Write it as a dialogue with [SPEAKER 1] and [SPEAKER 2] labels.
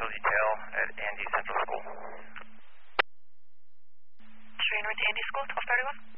[SPEAKER 1] Special Detail at Andy Central School.
[SPEAKER 2] Train with Andy School, 1231.